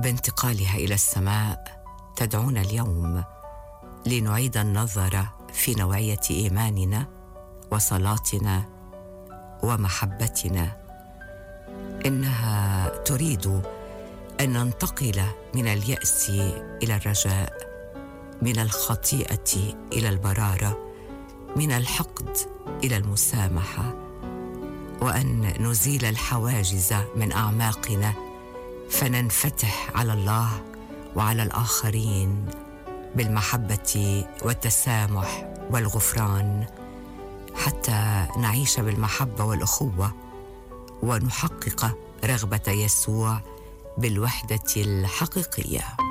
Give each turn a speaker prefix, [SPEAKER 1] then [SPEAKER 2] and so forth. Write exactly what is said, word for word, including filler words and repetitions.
[SPEAKER 1] بانتقالها إلى السماء تدعونا اليوم لنعيد النظر في نوعية إيماننا وصلاتنا ومحبتنا. إنها تريد أن ننتقل من اليأس إلى الرجاء، من الخطيئة إلى البرارة، من الحقد إلى المسامحة، وأن نزيل الحواجز من أعماقنا فننفتح على الله وعلى الآخرين بالمحبة والتسامح والغفران، حتى نعيش بالمحبة والأخوة ونحقق رغبة يسوع بالوحدة الحقيقية.